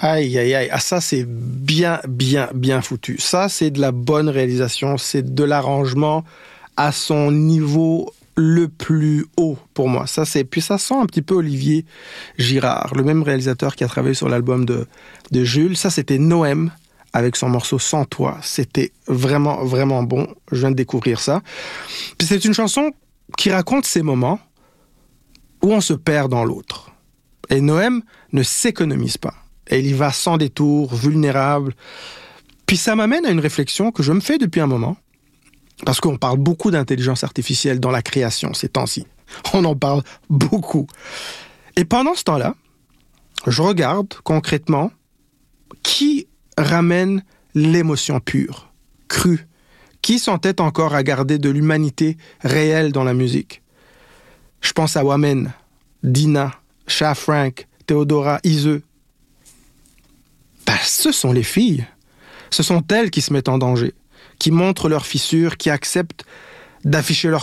Aïe, aïe, aïe. Ah, ça, c'est bien, bien, bien foutu. Ça, c'est de la bonne réalisation. C'est de l'arrangement à son niveau le plus haut pour moi. Puis ça sent un petit peu Olivier Girard, le même réalisateur qui a travaillé sur l'album de Jules. Ça, c'était Noem avec son morceau Sans toi. C'était vraiment, vraiment bon. Je viens de découvrir ça. Puis c'est une chanson qui raconte ces moments où on se perd dans l'autre. Et Noem ne s'économise pas. Elle y va sans détour, vulnérable. Puis ça m'amène à une réflexion que je me fais depuis un moment, parce qu'on parle beaucoup d'intelligence artificielle dans la création ces temps-ci. On en parle beaucoup. Et pendant ce temps-là, je regarde concrètement qui ramène l'émotion pure, crue, qui s'entête encore à garder de l'humanité réelle dans la musique. Je pense à Wamen, Dina, Sha Frank, Theodora, Iseux. Ce sont les filles. Ce sont elles qui se mettent en danger, qui montrent leurs fissures, qui acceptent d'afficher leur